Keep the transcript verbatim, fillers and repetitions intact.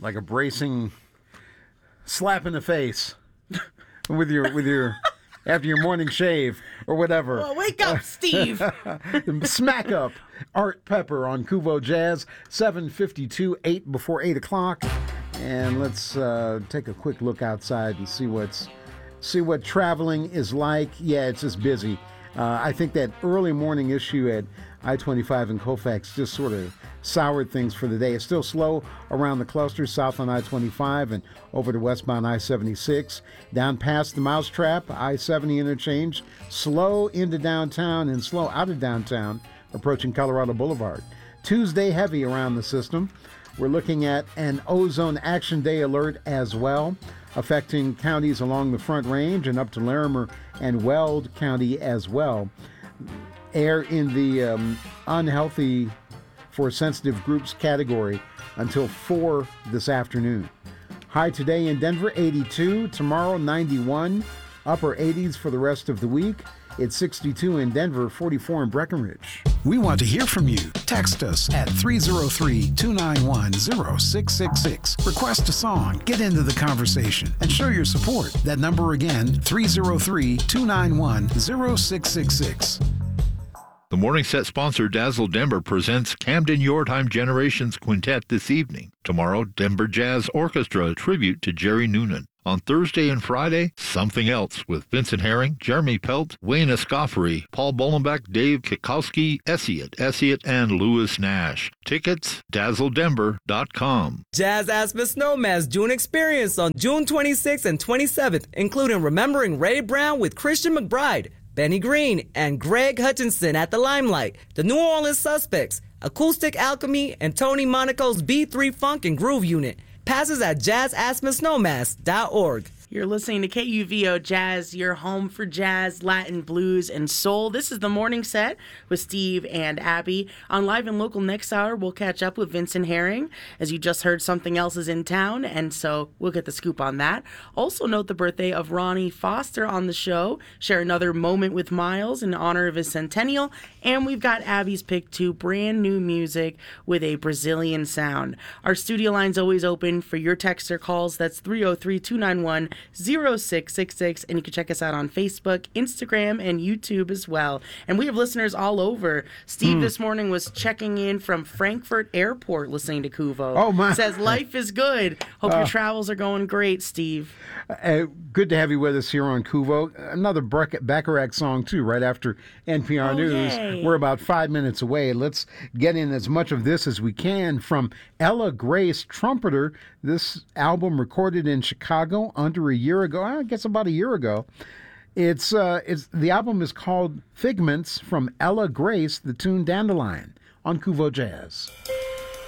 like a bracing slap in the face with your with your after your morning shave or whatever. Well, wake up, Steve. Smack up Art Pepper on Kuvo Jazz, seven fifty-two, eight before eight o'clock. And let's uh, take a quick look outside and see what's see what traveling is like. Yeah, it's just busy. Uh, I think that early morning issue at I twenty-five and Colfax just sort of soured things for the day. It's still slow around the cluster south on I twenty-five and over to westbound I seventy-six. Down past the Mousetrap, I seventy interchange, slow into downtown and slow out of downtown, approaching Colorado Boulevard. Tuesday heavy around the system. We're looking at an ozone action day alert as well, affecting counties along the Front Range and up to Larimer and Weld County as well. Air in the um, unhealthy for sensitive groups category until four this afternoon. High today in Denver, eighty-two. Tomorrow, ninety-one. Upper eighties for the rest of the week. It's sixty-two in Denver, forty-four in Breckenridge. We want to hear from you. Text us at three oh three, two nine one, oh six six six. Request a song, get into the conversation, and show your support. That number again, three oh three, two nine one, oh six six six. The Morning Set sponsor Dazzle Denver presents Camden Yortheim Generations Quintet this evening. Tomorrow, Denver Jazz Orchestra, a tribute to Jerry Noonan. On Thursday and Friday, Something Else with Vincent Herring, Jeremy Pelt, Wayne Escoffery, Paul Bolenbeck, Dave Kikowski, Essiott, Essiott, and Lewis Nash. Tickets, dazzle denver dot com. Jazz Aspen Snowman's June experience on June twenty-sixth and twenty-seventh, including Remembering Ray Brown with Christian McBride, Benny Green, and Greg Hutchinson at the Limelight, the New Orleans Suspects, Acoustic Alchemy, and Tony Monaco's B three Funk and Groove Unit. Passes at jazz aspen snowmass dot org. You're listening to K U V O Jazz, your home for jazz, Latin, blues, and soul. This is the Morning Set with Steve and Abby. On Live and Local next hour, we'll catch up with Vincent Herring. As you just heard, Something Else is in town, and so we'll get the scoop on that. Also note the birthday of Ronnie Foster on the show. Share another moment with Miles in honor of his centennial. And we've got Abby's pick to brand new music with a Brazilian sound. Our studio line's always open for your text or calls. That's three oh three, two nine one, oh six six six, and you can check us out on Facebook, Instagram, and YouTube as well. And we have listeners all over. Steve mm. this morning was checking in from Frankfurt Airport listening to Kuvo. Oh, my. Says life is good. Hope uh, your travels are going great, Steve. Uh, good to have you with us here on Kuvo. Another Bacharach song, too, right after N P R oh, News. Yay. We're about five minutes away. Let's get in as much of this as we can from Ella Grace, trumpeter. This album recorded in Chicago under a year ago. I guess about a year ago. It's uh, it's the album is called Figments from Ella Grace, the tune Dandelion on Kuvo Jazz.